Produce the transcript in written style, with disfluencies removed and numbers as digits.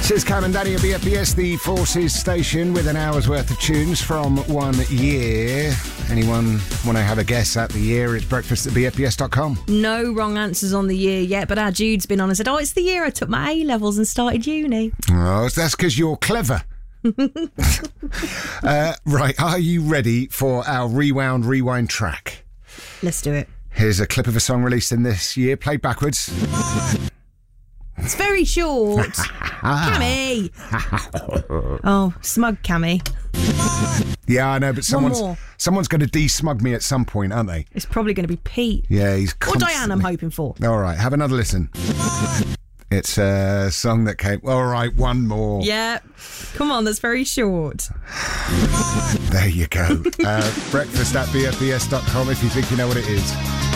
Says Cam and Danny at BFBS, the Forces station, with an hour's worth of tunes from 1 year. Anyone want to have a guess at the year? It's breakfast at BFBS.com. No wrong answers on the year yet, but our Jude's been on and said, it's the year I took my A-levels and started uni. Oh, that's because you're clever. Right, are you ready for our rewind track? Let's do it. Here's a clip of a song released in this year, played backwards. It's very short. Cammy. Oh, smug Cammy. Yeah, I know, but someone's going to de-smug me at some point, aren't they? It's probably going to be Pete. Yeah, he's Or constantly... Diane, I'm hoping for. All right, have another listen. It's a song that came... All right, one more. Yeah. Come on, that's very short. There you go. Breakfast at BFBS.com if you think you know what it is.